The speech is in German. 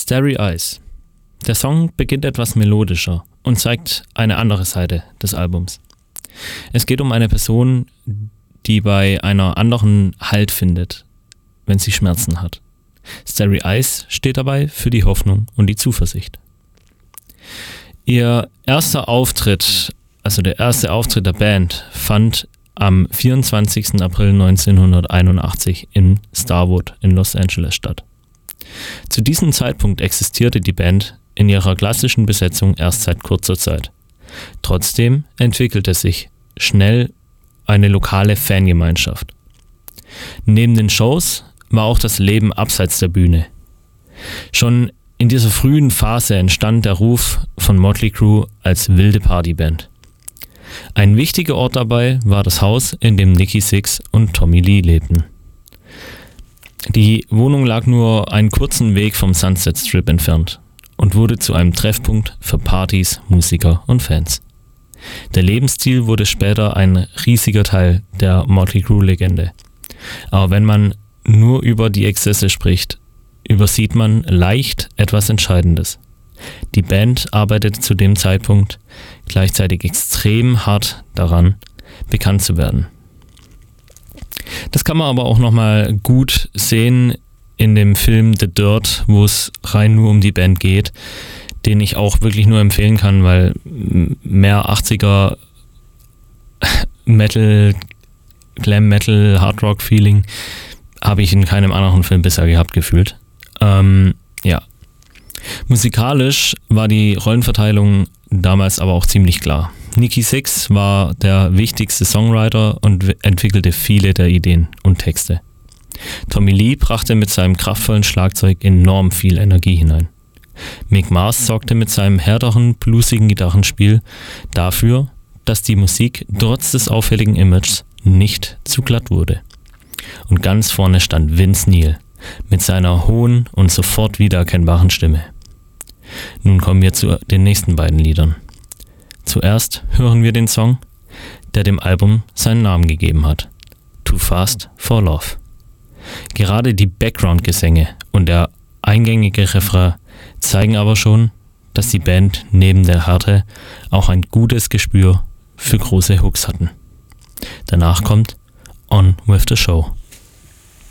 Starry Eyes. Der Song beginnt etwas melodischer und zeigt eine andere Seite des Albums. Es geht um eine Person, die bei einer anderen Halt findet, wenn sie Schmerzen hat. Starry Eyes steht dabei für die Hoffnung und die Zuversicht. Ihr erster Auftritt, also der erste Auftritt der Band, fand am 24. April 1981 in Starwood in Los Angeles statt. Zu diesem Zeitpunkt existierte die Band in ihrer klassischen Besetzung erst seit kurzer Zeit. Trotzdem entwickelte sich schnell eine lokale Fangemeinschaft. Neben den Shows war auch das Leben abseits der Bühne. Schon in dieser frühen Phase entstand der Ruf von Motley Crue als wilde Partyband. Ein wichtiger Ort dabei war das Haus, in dem Nikki Sixx und Tommy Lee lebten. Die Wohnung lag nur einen kurzen Weg vom Sunset Strip entfernt und wurde zu einem Treffpunkt für Partys, Musiker und Fans. Der Lebensstil wurde später ein riesiger Teil der Motley Crue-Legende. Aber wenn man nur über die Exzesse spricht, übersieht man leicht etwas Entscheidendes. Die Band arbeitete zu dem Zeitpunkt gleichzeitig extrem hart daran, bekannt zu werden. Das kann man aber auch nochmal gut sehen in dem Film The Dirt, wo es rein nur um die Band geht, den ich auch wirklich nur empfehlen kann, weil mehr 80er Metal, Glam Metal, Hard Rock Feeling habe ich in keinem anderen Film bisher gehabt, gefühlt. Ja. Musikalisch war die Rollenverteilung damals aber auch ziemlich klar. Nikki Sixx war der wichtigste Songwriter und entwickelte viele der Ideen und Texte. Tommy Lee brachte mit seinem kraftvollen Schlagzeug enorm viel Energie hinein. Mick Mars sorgte mit seinem härteren, bluesigen Gitarrenspiel dafür, dass die Musik trotz des auffälligen Images nicht zu glatt wurde. Und ganz vorne stand Vince Neil mit seiner hohen und sofort wiedererkennbaren Stimme. Nun kommen wir zu den nächsten beiden Liedern. Zuerst hören wir den Song, der dem Album seinen Namen gegeben hat: Too Fast for Love. Gerade die Background-Gesänge und der eingängige Refrain zeigen aber schon, dass die Band neben der Härte auch ein gutes Gespür für große Hooks hatten. Danach kommt On With The Show.